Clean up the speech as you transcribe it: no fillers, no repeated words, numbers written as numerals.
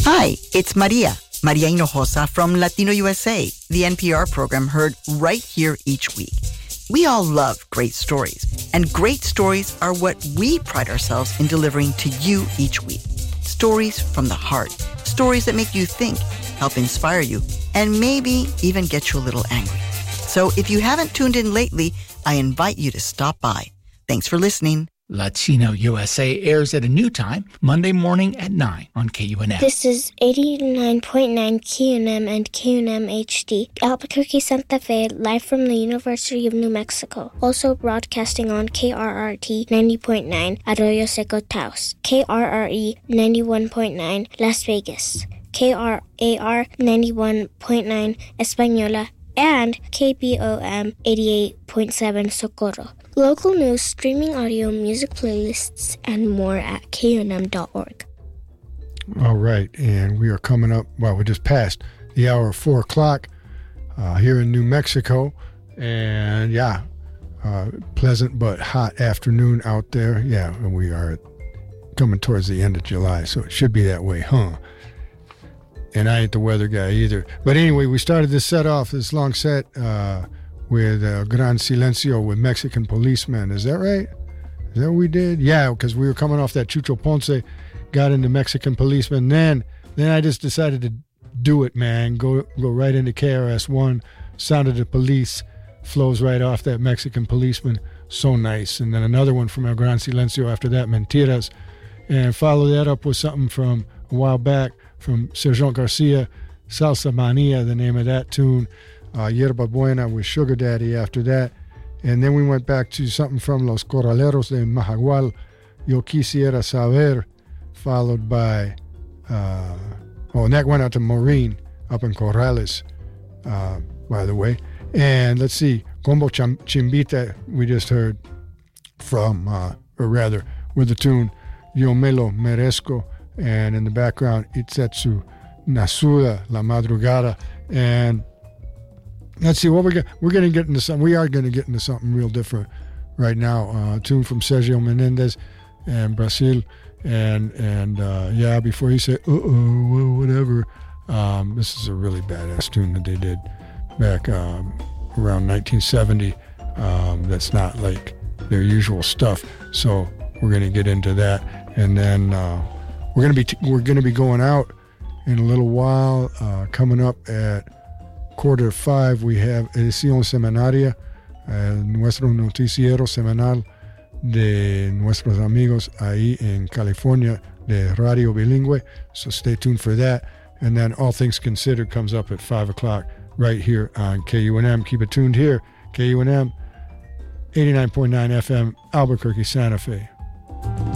Hi, it's Maria Hinojosa from Latino USA, the NPR program heard right here each week. We all love great stories, and great stories are what we pride ourselves in delivering to you each week. Stories from the heart, stories that make you think, help inspire you, and maybe even get you a little angry. So if you haven't tuned in lately, I invite you to stop by. Thanks for listening. Latino USA airs at a new time, Monday morning at 9 on KUNM. This is 89.9 KUNM and KUNM HD, Albuquerque, Santa Fe, live from the University of New Mexico. Also broadcasting on KRRT 90.9 Arroyo Seco Taos, KRRE 91.9 Las Vegas, KRAR 91.9 Española, and KBOM 88.7 Socorro. Local news, streaming audio, music playlists, and more at KUNM.org. All right, and we are coming up, well, we just passed the hour of 4 o'clock here in New Mexico. And pleasant but hot afternoon out there. Yeah, and we are coming towards the end of July, so it should be that way, huh? And I ain't the weather guy either. But anyway, we started this long set with Gran Silencio with Mexican Policemen. Is that right? Is that what we did? Yeah, because we were coming off that Chucho Ponce, got into Mexican Policemen. Then I just decided to do it, man. Go right into KRS-One. Sound of the Police flows right off that Mexican Policeman. So nice. And then another one from El Gran Silencio after that, Mentiras. And follow that up with something from a while back from Sergent Garcia, Salsa Mania, the name of that tune. Yerba Buena with Sugar Daddy after that. And then we went back to something from Los Corraleros de Majagual, Yo Quisiera Saber, followed by, and that went out to Maureen up in Corrales, by the way. And let's see, Combo Chimbita we just heard from, with the tune Yo Me Lo Merezco. And in the background, Itzetsu Nasuda, La Madrugada. And let's see, what we're going to get into something. We are going to get into something real different right now. A tune from Sergio Menendez and Brazil. And before you say, whatever, this is a really badass tune that they did back around 1970. That's not like their usual stuff. So we're going to get into that. And then we're going to be going out in a little while. Coming up at 4:45, we have Edición Seminaria, nuestro noticiero semanal de nuestros amigos ahí en California de Radio Bilingüe. So stay tuned for that. And then All Things Considered comes up at 5 o'clock right here on KUNM. Keep it tuned here. KUNM 89.9 FM, Albuquerque, Santa Fe.